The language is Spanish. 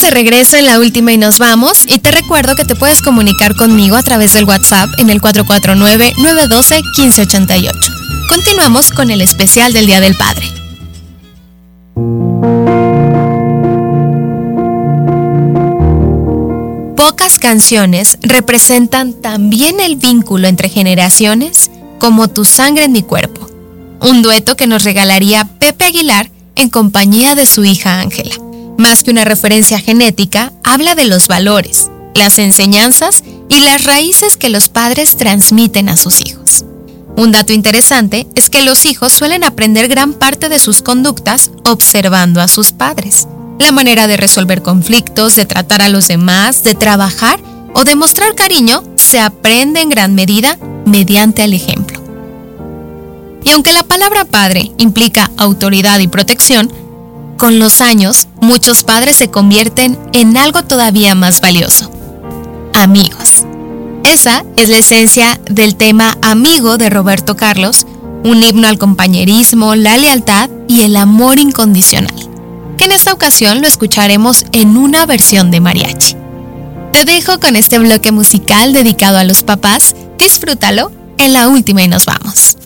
de regreso en La Última y nos vamos, y te recuerdo que te puedes comunicar conmigo a través del WhatsApp en el 449-912-1588. Continuamos con el especial del Día del Padre. Pocas canciones representan tan bien el vínculo entre generaciones como Tu sangre en mi cuerpo, un dueto que nos regalaría Pepe Aguilar en compañía de su hija Ángela. Más que una referencia genética, habla de los valores, las enseñanzas y las raíces que los padres transmiten a sus hijos. Un dato interesante es que los hijos suelen aprender gran parte de sus conductas observando a sus padres. La manera de resolver conflictos, de tratar a los demás, de trabajar o de mostrar cariño se aprende en gran medida mediante el ejemplo. Y aunque la palabra padre implica autoridad y protección, con los años, muchos padres se convierten en algo todavía más valioso: amigos. Esa es la esencia del tema Amigo de Roberto Carlos, un himno al compañerismo, la lealtad y el amor incondicional, que en esta ocasión lo escucharemos en una versión de mariachi. Te dejo con este bloque musical dedicado a los papás. Disfrútalo en La Última y nos vamos.